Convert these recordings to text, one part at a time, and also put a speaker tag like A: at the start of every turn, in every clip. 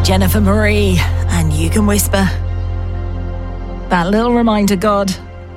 A: Jennifer Marie, and You Can Whisper. That little reminder, God,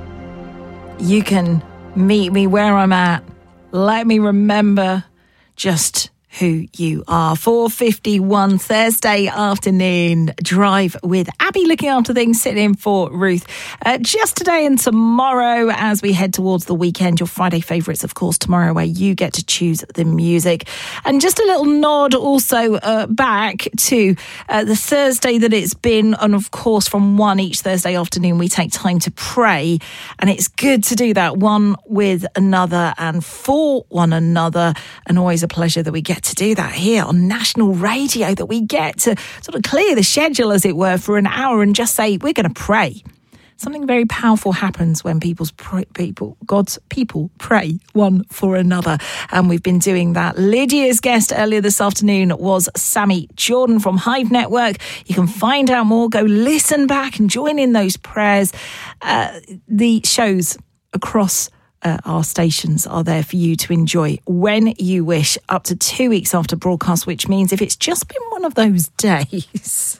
A: you can meet me where I'm at. Let me remember just who you are. 4:51 Thursday afternoon drive with Abby, looking after things, sitting in for Ruth. Just today and tomorrow as we head towards the weekend. Your Friday favourites, of course, tomorrow, where you get to choose the music. And just a little nod also back to the Thursday that it's been. And of course, from 1 each Thursday afternoon, we take time to pray. And it's good to do that one with another and for one another. And always a pleasure that we get to do that here on national radio, that we get to sort of clear the schedule, as it were, for an hour and just say, we're going to pray. Something very powerful happens when God's people pray one for another. And we've been doing that. Lydia's guest earlier this afternoon was Sammy Jordan from Hive Network. You can find out more, go listen back and join in those prayers. The shows across our stations are there for you to enjoy when you wish, up to 2 weeks after broadcast, which means if it's just been one of those days,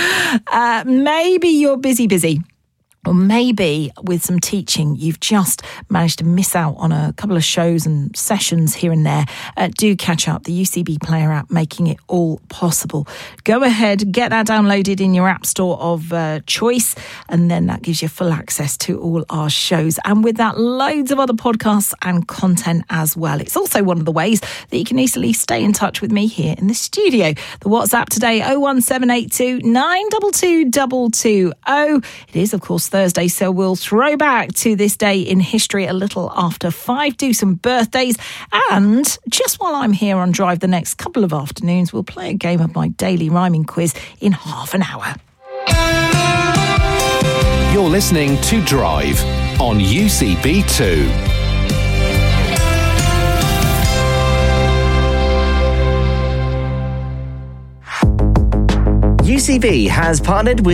A: maybe you're busy, or maybe with some teaching, you've just managed to miss out on a couple of shows and sessions here and there. Do catch up. The UCB Player app, making it all possible. Go ahead, get that downloaded in your app store of choice, and then that gives you full access to all our shows. And with that, loads of other podcasts and content as well. It's also one of the ways that you can easily stay in touch with me here in the studio. The WhatsApp today, 01782 922 220. It is, of course, Thursday, so we'll throw back to this day in history a little after 5, do some birthdays, and just while I'm here on Drive the next couple of afternoons, we'll play a game of my daily rhyming quiz in half an hour.
B: You're listening to Drive on UCB2.
C: UCB has partnered with